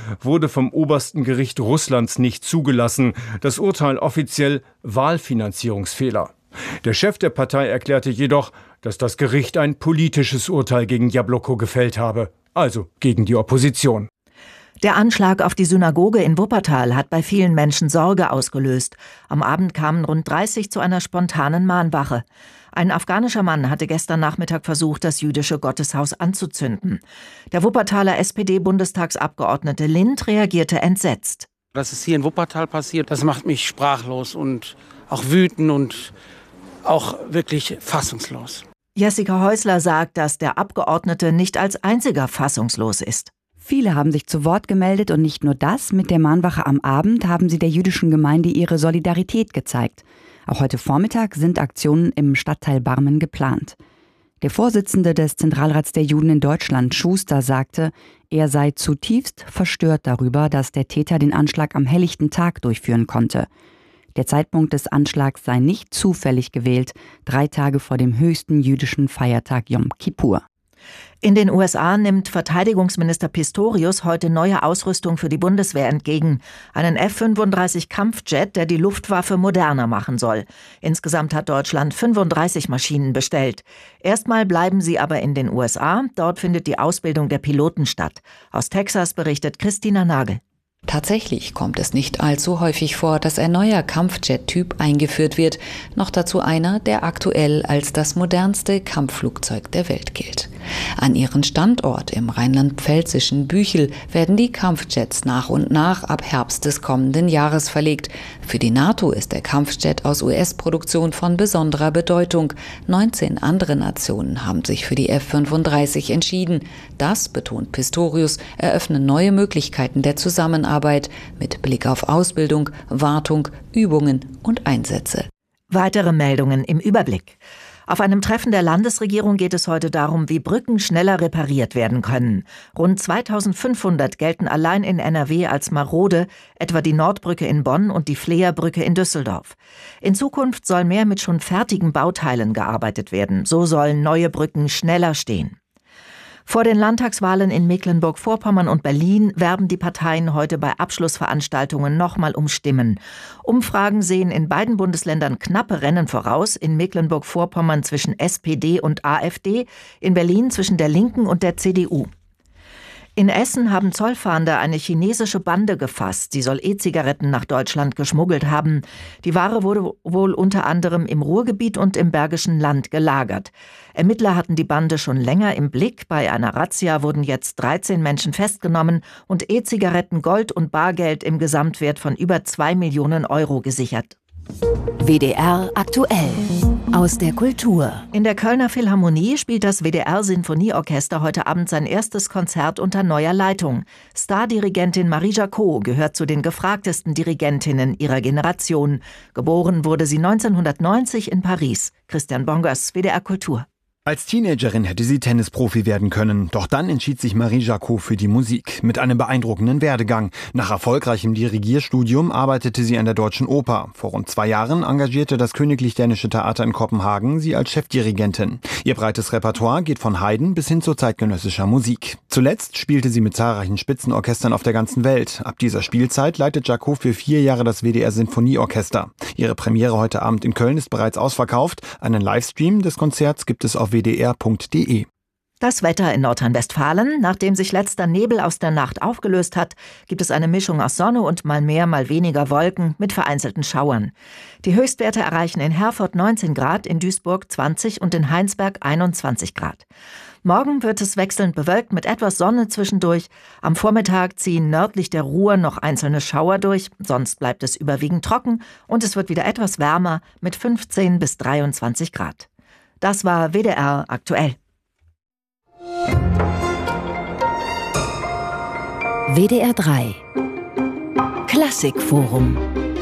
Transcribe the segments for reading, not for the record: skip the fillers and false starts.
wurde vom obersten Gericht Russlands nicht zugelassen. Das Urteil offiziell Wahlfinanzierungsfehler. Der Chef der Partei erklärte jedoch, dass das Gericht ein politisches Urteil gegen Jabloko gefällt habe, also gegen die Opposition. Der Anschlag auf die Synagoge in Wuppertal hat bei vielen Menschen Sorge ausgelöst. Am Abend kamen rund 30 zu einer spontanen Mahnwache. Ein afghanischer Mann hatte gestern Nachmittag versucht, das jüdische Gotteshaus anzuzünden. Der Wuppertaler SPD-Bundestagsabgeordnete Lind reagierte entsetzt. Das ist hier in Wuppertal passiert, das macht mich sprachlos und auch wütend und auch wirklich fassungslos. Jessica Häusler sagt, dass der Abgeordnete nicht als einziger fassungslos ist. Viele haben sich zu Wort gemeldet und nicht nur das, mit der Mahnwache am Abend haben sie der jüdischen Gemeinde ihre Solidarität gezeigt. Auch heute Vormittag sind Aktionen im Stadtteil Barmen geplant. Der Vorsitzende des Zentralrats der Juden in Deutschland, Schuster, sagte, er sei zutiefst verstört darüber, dass der Täter den Anschlag am helllichten Tag durchführen konnte. Der Zeitpunkt des Anschlags sei nicht zufällig gewählt, 3 Tage vor dem höchsten jüdischen Feiertag Jom Kippur. In den USA nimmt Verteidigungsminister Pistorius heute neue Ausrüstung für die Bundeswehr entgegen. Einen F-35-Kampfjet, der die Luftwaffe moderner machen soll. Insgesamt hat Deutschland 35 Maschinen bestellt. Erstmal bleiben sie aber in den USA. Dort findet die Ausbildung der Piloten statt. Aus Texas berichtet Christina Nagel. Tatsächlich kommt es nicht allzu häufig vor, dass ein neuer Kampfjet-Typ eingeführt wird. Noch dazu einer, der aktuell als das modernste Kampfflugzeug der Welt gilt. An ihren Standort im rheinland-pfälzischen Büchel werden die Kampfjets nach und nach ab Herbst des kommenden Jahres verlegt. Für die NATO ist der Kampfjet aus US-Produktion von besonderer Bedeutung. 19 andere Nationen haben sich für die F-35 entschieden. Das, betont Pistorius, eröffne neue Möglichkeiten der Zusammenarbeit mit Blick auf Ausbildung, Wartung, Übungen und Einsätze. Weitere Meldungen im Überblick. Auf einem Treffen der Landesregierung geht es heute darum, wie Brücken schneller repariert werden können. Rund 2500 gelten allein in NRW als marode, etwa die Nordbrücke in Bonn und die Fleerbrücke in Düsseldorf. In Zukunft soll mehr mit schon fertigen Bauteilen gearbeitet werden. So sollen neue Brücken schneller stehen. Vor den Landtagswahlen in Mecklenburg-Vorpommern und Berlin werben die Parteien heute bei Abschlussveranstaltungen nochmal um Stimmen. Umfragen sehen in beiden Bundesländern knappe Rennen voraus, in Mecklenburg-Vorpommern zwischen SPD und AfD, in Berlin zwischen der Linken und der CDU. In Essen haben Zollfahnder eine chinesische Bande gefasst. Sie soll E-Zigaretten nach Deutschland geschmuggelt haben. Die Ware wurde wohl unter anderem im Ruhrgebiet und im Bergischen Land gelagert. Ermittler hatten die Bande schon länger im Blick. Bei einer Razzia wurden jetzt 13 Menschen festgenommen und E-Zigaretten, Gold und Bargeld im Gesamtwert von über 2 Millionen Euro gesichert. WDR aktuell. Aus der Kultur. In der Kölner Philharmonie spielt das WDR-Sinfonieorchester heute Abend sein erstes Konzert unter neuer Leitung. Stardirigentin Marie Jacot gehört zu den gefragtesten Dirigentinnen ihrer Generation. Geboren wurde sie 1990 in Paris. Christian Bongers, WDR Kultur. Als Teenagerin hätte sie Tennisprofi werden können, doch dann entschied sich Marie Jacot für die Musik. Mit einem beeindruckenden Werdegang. Nach erfolgreichem Dirigierstudium arbeitete sie an der Deutschen Oper. Vor rund 2 Jahren engagierte das Königlich Dänische Theater in Kopenhagen sie als Chefdirigentin. Ihr breites Repertoire geht von Haydn bis hin zu zeitgenössischer Musik. Zuletzt spielte sie mit zahlreichen Spitzenorchestern auf der ganzen Welt. Ab dieser Spielzeit leitet Jacot für 4 Jahre das WDR-Sinfonieorchester. Ihre Premiere heute Abend in Köln ist bereits ausverkauft. Einen Livestream des Konzerts gibt es auf wdr.de. Das Wetter in Nordrhein-Westfalen. Nachdem sich letzter Nebel aus der Nacht aufgelöst hat, gibt es eine Mischung aus Sonne und mal mehr, mal weniger Wolken mit vereinzelten Schauern. Die Höchstwerte erreichen in Herford 19 Grad, in Duisburg 20 und in Heinsberg 21 Grad. Morgen wird es wechselnd bewölkt mit etwas Sonne zwischendurch. Am Vormittag ziehen nördlich der Ruhr noch einzelne Schauer durch. Sonst bleibt es überwiegend trocken und es wird wieder etwas wärmer mit 15 bis 23 Grad. Das war WDR aktuell. WDR 3 Klassikforum.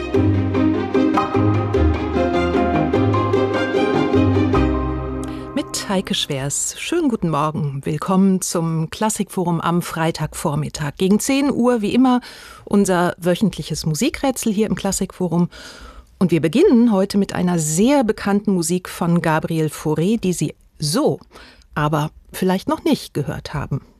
Mit Heike Schwers. Schönen guten Morgen. Willkommen zum Klassikforum am Freitagvormittag. Gegen 10 Uhr wie immer unser wöchentliches Musikrätsel hier im Klassikforum. Und wir beginnen heute mit einer sehr bekannten Musik von Gabriel Fauré, die Sie so, aber vielleicht noch nicht gehört haben.